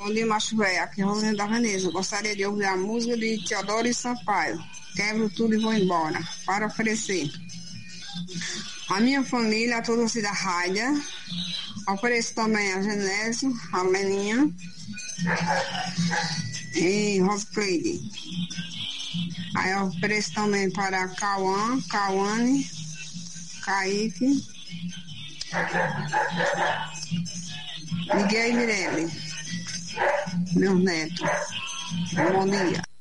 Bom dia, macho velho. Aqui é Rosane da Veneza. Gostaria de ouvir a música de Teodoro e Sampaio. Quebro tudo e vou embora. Para oferecer a minha família, a toda a cidade Raida. Ofereço também a Genésio, a Leninha e Roscleide. Aí eu ofereço também para Cauã, Cauane, Kaique, Miguel e Mirelle, meus netos. Bom dia.